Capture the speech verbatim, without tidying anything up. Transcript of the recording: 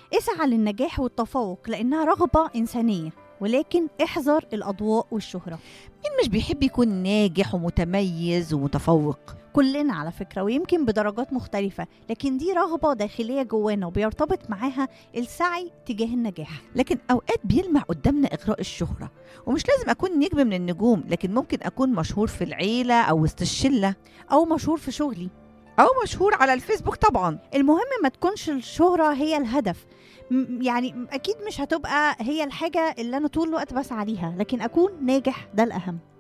اسعى للنجاح والتفوق لأنها رغبة إنسانية، ولكن احذر الأضواء والشهرة. مين مش بيحب يكون ناجح ومتميز ومتفوق؟ كلنا على فكرة، ويمكن بدرجات مختلفة، لكن دي رغبة داخلية جوانا وبيرتبط معاها السعي تجاه النجاح. لكن أوقات بيلمع قدامنا إغراء الشهرة، ومش لازم أكون نجم من النجوم، لكن ممكن أكون مشهور في العيلة أو وسط الشلة، أو مشهور في شغلي، أو مشهور على الفيسبوك طبعا. المهم ما تكونش الشهرة هي الهدف. م- يعني أكيد مش هتبقى هي الحاجة اللي أنا طول الوقت بسعى ليها، لكن أكون ناجح ده الأهم.